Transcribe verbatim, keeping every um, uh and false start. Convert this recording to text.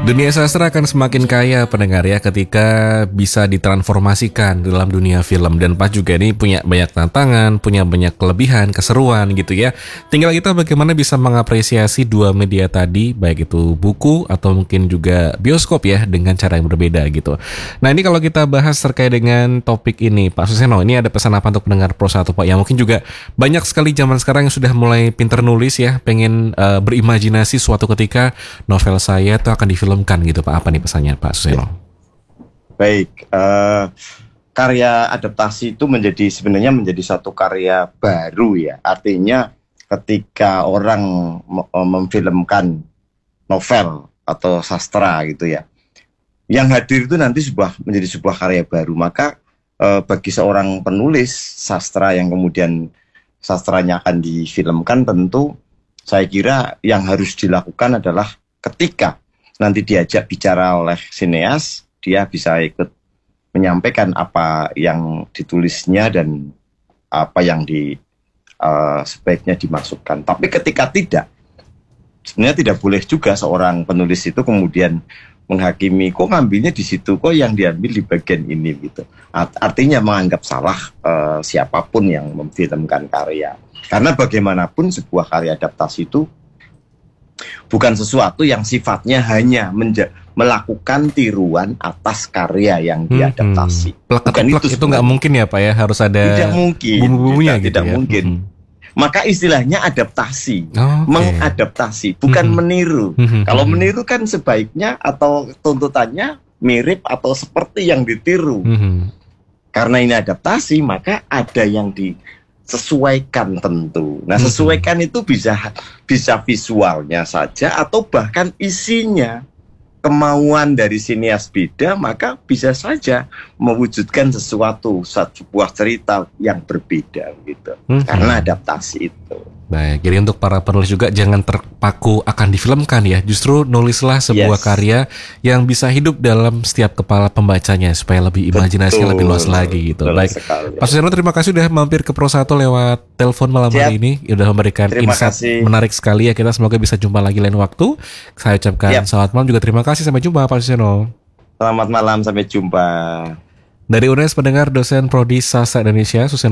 Dunia sastra akan semakin kaya pendengar ya ketika bisa ditransformasikan dalam dunia film. Dan Pak juga ini punya banyak tantangan, punya banyak kelebihan, keseruan gitu ya. Tinggal kita bagaimana bisa mengapresiasi dua media tadi, baik itu buku atau mungkin juga bioskop ya, dengan cara yang berbeda gitu. Nah ini kalau kita bahas terkait dengan topik ini Pak Suseno, ini ada pesan apa untuk pendengar Pro satu Pak? Yang mungkin juga banyak sekali zaman sekarang yang sudah mulai pinter nulis ya, pengen uh, berimajinasi suatu ketika novel saya itu akan difilm kan gitu Pak. Apa nih pesannya Pak Suseno? Baik, uh, karya adaptasi itu menjadi sebenarnya menjadi satu karya baru ya. Artinya ketika orang mem- memfilmkan novel atau sastra gitu ya, yang hadir itu nanti sebuah menjadi sebuah karya baru. Maka uh, bagi seorang penulis sastra yang kemudian sastranya akan difilmkan, tentu saya kira yang harus dilakukan adalah ketika nanti diajak bicara oleh sineas, dia bisa ikut menyampaikan apa yang ditulisnya dan apa yang di uh, sebaiknya dimasukkan. Tapi ketika tidak, sebenarnya tidak boleh juga seorang penulis itu kemudian menghakimi, kok ngambilnya di situ, kok yang diambil di bagian ini gitu. Artinya menganggap salah uh, siapapun yang memfilmkan karya. Karena bagaimanapun sebuah karya adaptasi itu bukan sesuatu yang sifatnya hanya menja- melakukan tiruan atas karya yang diadaptasi. Hmm, hmm. Bukan itu, itu nggak mungkin ya Pak ya, harus ada tidak mungkin, bumbu-bumbunya tidak, gitu tidak ya. mungkin. Hmm. Maka istilahnya adaptasi, Oh, okay. mengadaptasi, bukan hmm. meniru. Hmm. Kalau meniru kan sebaiknya atau tuntutannya mirip atau seperti yang ditiru. Hmm. Karena Karena ini adaptasi, maka ada yang di sesuaikan tentu. Nah, sesuaikan itu bisa bisa visualnya saja atau bahkan isinya. Kemauan dari sineas beda, maka bisa saja mewujudkan sesuatu, sebuah cerita yang berbeda gitu. Hmm. Karena adaptasi itu. Baik, jadi untuk para penulis juga jangan terpaku akan difilmkan ya. Justru nulislah sebuah yes. karya yang bisa hidup dalam setiap kepala pembacanya supaya lebih imajinasinya lebih luas lagi gitu. Baik, sekali, Pak Suseno terima kasih sudah mampir ke Pro satu lewat telepon malam Siap. hari ini. Sudah memberikan terima insight kasih. menarik sekali ya. Kita semoga bisa jumpa lagi lain waktu. Saya ucapkan Siap. selamat malam juga terima kasih. Sampai jumpa Pak Suseno. Selamat malam, sampai jumpa. Dari U N E S pendengar dosen Prodi Sastra Indonesia Suseno